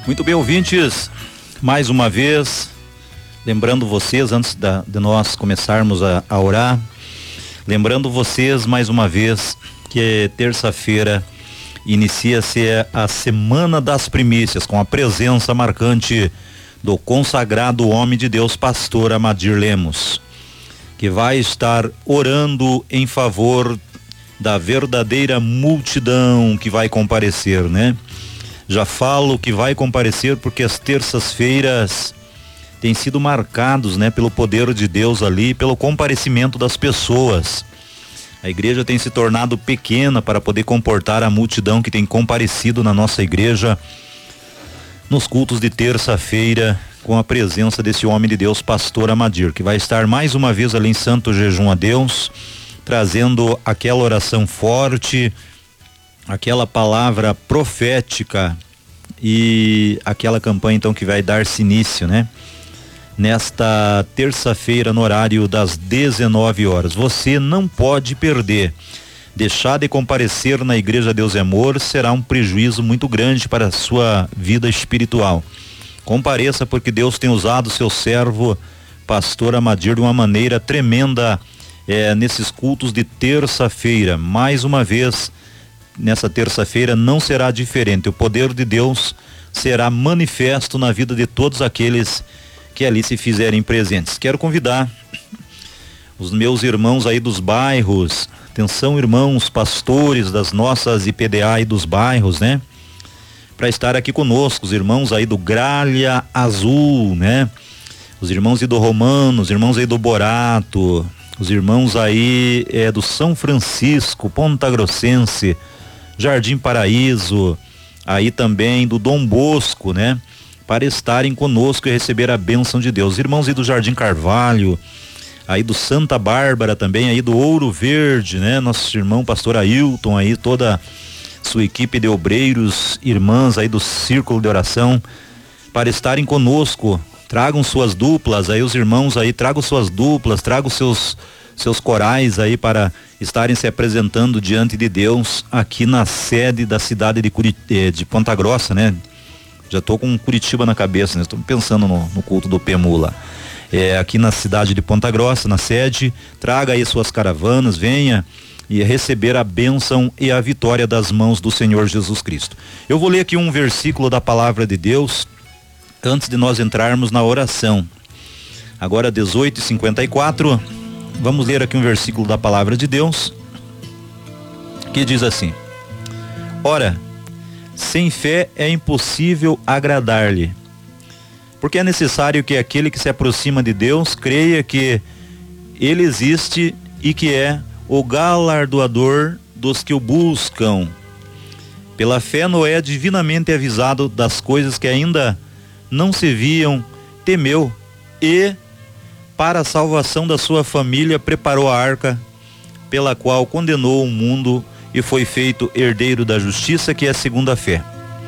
Muito bem, ouvintes, mais uma vez, lembrando vocês, antes de nós começarmos a orar, lembrando vocês mais uma vez que terça-feira inicia-se a Semana das Primícias, com a presença marcante do consagrado homem de Deus, pastor Amadir Lemos, que vai estar orando em favor da verdadeira multidão que vai comparecer, né? Já falo que vai comparecer porque as terças-feiras têm sido marcados, né, pelo poder de Deus ali, pelo comparecimento das pessoas. A igreja tem se tornado pequena para poder comportar a multidão que tem comparecido na nossa igreja nos cultos de terça-feira, com a presença desse homem de Deus, pastor Amadir, que vai estar mais uma vez ali em santo jejum a Deus, trazendo aquela oração forte, aquela palavra profética e aquela campanha então que vai dar-se início, né? Nesta terça-feira, no horário das 19 horas. Você não pode perder. Deixar de comparecer na Igreja Deus é Amor será um prejuízo muito grande para a sua vida espiritual. Compareça, porque Deus tem usado o seu servo, pastor Amadir, de uma maneira tremenda nesses cultos de terça-feira. Mais uma vez, nessa terça-feira não será diferente. O poder de Deus será manifesto na vida de todos aqueles que ali se fizerem presentes. Quero convidar os meus irmãos aí dos bairros, atenção, irmãos pastores das nossas IPDA e dos bairros, né? Para estar aqui conosco, os irmãos aí do Gralha Azul, né? Os irmãos aí do Romano, os irmãos aí do Borato, os irmãos aí do São Francisco, Ponta Grossense, Jardim Paraíso, aí também do Dom Bosco, né? Para estarem conosco e receber a bênção de Deus. Os irmãos aí do Jardim Carvalho, aí do Santa Bárbara também, aí do Ouro Verde, né? Nosso irmão pastor Ailton aí, toda sua equipe de obreiros, irmãs aí do Círculo de Oração, para estarem conosco. Tragam suas duplas aí, os irmãos aí, tragam suas duplas, tragam seus corais aí para estarem se apresentando diante de Deus aqui na sede da cidade de Ponta Grossa, né? Já tô com Curitiba na cabeça, né? Estou pensando no culto do Pemula. Aqui na cidade de Ponta Grossa, na sede, traga aí suas caravanas, venha e receber a bênção e a vitória das mãos do Senhor Jesus Cristo. Eu vou ler aqui um versículo da palavra de Deus antes de nós entrarmos na oração. Agora 18h54, vamos ler aqui um versículo da palavra de Deus que diz assim: ora, sem fé é impossível agradar-lhe, porque é necessário que aquele que se aproxima de Deus creia que ele existe e que é o galardoador dos que o buscam. Pela fé, Noé, divinamente avisado das coisas que ainda não se viam, temeu e, para a salvação da sua família, preparou a arca, pela qual condenou o mundo e foi feito herdeiro da justiça, que é segundo a fé.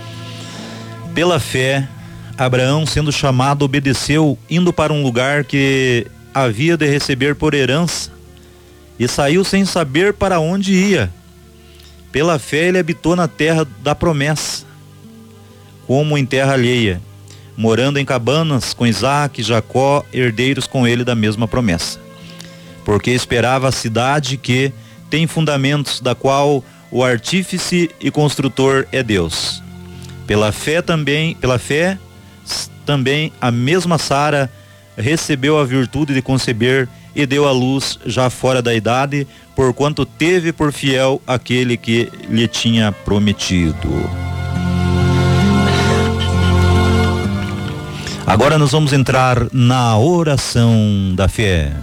Pela fé, Abraão, sendo chamado, obedeceu, indo para um lugar que havia de receber por herança, e saiu sem saber para onde ia. Pela fé ele habitou na terra da promessa, como em terra alheia, morando em cabanas com Isaque e Jacó, herdeiros com ele da mesma promessa. Porque esperava a cidade que tem fundamentos, da qual o artífice e construtor é Deus. Pela fé também a mesma Sara recebeu a virtude de conceber e deu à luz já fora da idade, porquanto teve por fiel aquele que lhe tinha prometido. Agora nós vamos entrar na oração da fé.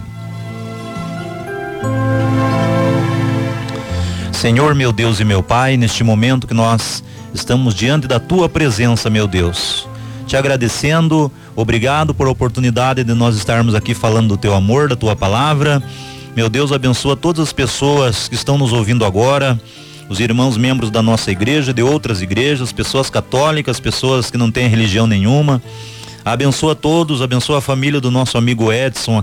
Senhor, meu Deus e meu Pai, neste momento que nós estamos diante da tua presença, meu Deus, te agradecendo, obrigado por a oportunidade de nós estarmos aqui falando do teu amor, da tua palavra. Meu Deus, abençoa todas as pessoas que estão nos ouvindo agora, os irmãos membros da nossa igreja, de outras igrejas, pessoas católicas, pessoas que não têm religião nenhuma. Abençoa todos, abençoa a família do nosso amigo Edson